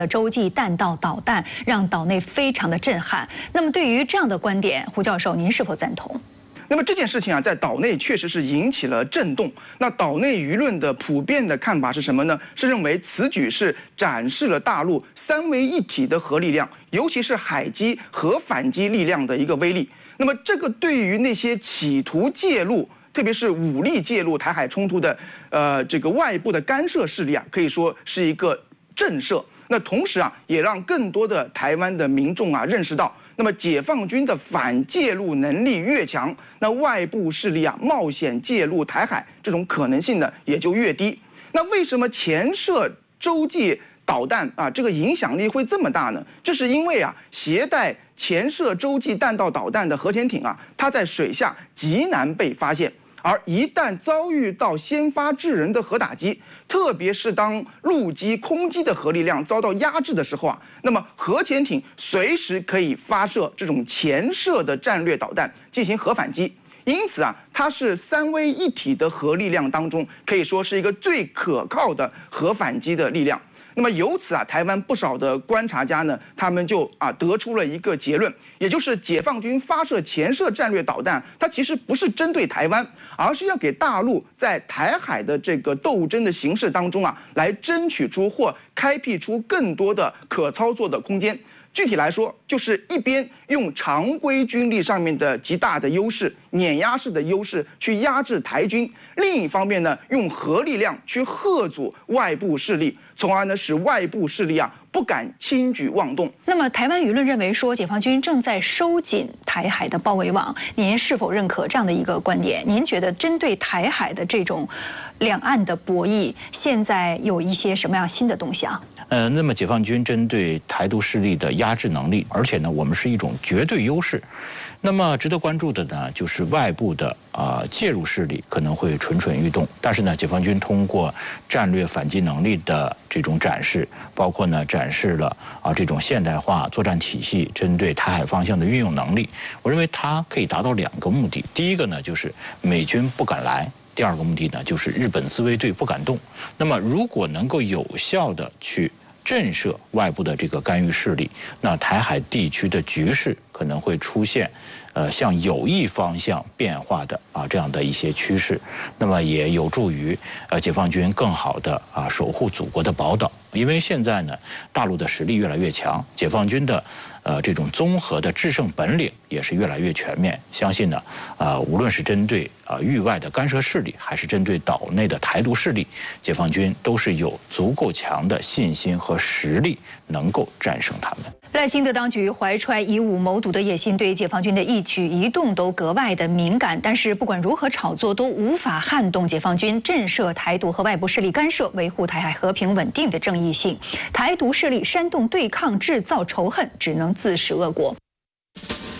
洲际弹道导弹让岛内非常的震撼。那么对于这样的观点，胡教授您是否赞同？ 那么这件事情啊，在岛内确实是引起了震动。那岛内舆论的普遍的看法是什么呢？是认为此举是展示了大陆三位一体的核力量，尤其是海基和反击力量的一个威力。那么这个对于那些企图介入，特别是武力介入台海冲突的这个外部的干涉势力啊，可以说是一个震慑。那同时啊，也让更多的台湾的民众啊认识到，那么解放军的反介入能力越强，那外部势力啊冒险介入台海这种可能性呢也就越低。那为什么前射洲际导弹啊这个影响力会这么大呢？这是因为啊，携带前射洲际弹道导弹的核潜艇啊，它在水下极难被发现。而一旦遭遇到先发制人的核打击，特别是当陆基、空基的核力量遭到压制的时候啊，那么核潜艇随时可以发射这种前射的战略导弹进行核反击。因此啊，它是三位一体的核力量当中，可以说是一个最可靠的核反击的力量。那么由此啊，台湾不少的观察家呢，他们就得出了一个结论，也就是解放军发射前射战略导弹，它其实不是针对台湾，而是要给大陆在台海的这个斗争的形势当中啊，来争取出或开辟出更多的可操作的空间。具体来说，就是一边用常规军力上面的极大的优势、碾压式的优势去压制台军，另一方面呢，用核力量去吓阻外部势力，从而呢使外部势力啊不敢轻举妄动。 那么台湾舆论认为说，解放军正在收紧台海的包围网，您是否认可这样的一个观点？您觉得针对台海的这种两岸的博弈，现在有一些什么样新的动向？ 那么解放军针对台独势力的压制能力，而且呢，我们是一种绝对优势。那么值得关注的呢，就是外部的介入势力可能会蠢蠢欲动。但是呢，解放军通过战略反击能力的这种展示，包括呢展示了这种现代化作战体系针对台海方向的运用能力。我认为它可以达到两个目的。第一个呢，就是美军不敢来。第二个目的呢，就是日本自卫队不敢动。那么，如果能够有效的去震慑外部的这个干预势力，那台海地区的局势可能会出现向有益方向变化的这样的一些趋势。那么也有助于解放军更好的守护祖国的宝岛。因为现在呢，大陆的实力越来越强，解放军的这种综合的制胜本领也是越来越全面。相信呢，无论是针对域外的干涉势力，还是针对岛内的台独势力，解放军都是有足够强的信心和实力能够战胜他们。 赖清德当局怀揣以武谋独的野心，对解放军的一举一动都格外的敏感。但是不管如何炒作，都无法撼动解放军震慑台独和外部势力干涉，维护台海和平稳定的正义性。台独势力煽动对抗，制造仇恨，只能自食恶果。